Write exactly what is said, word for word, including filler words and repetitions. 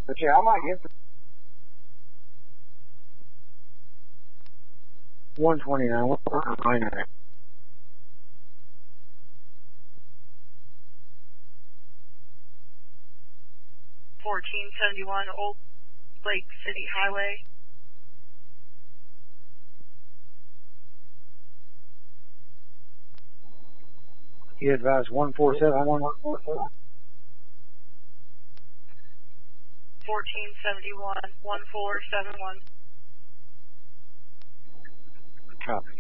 But yeah, I might get one twenty-nine. What's the line at? fourteen seventy-one Old Lake City Highway. You advise one four seven one. fourteen seventy-one one four seven one. Copy.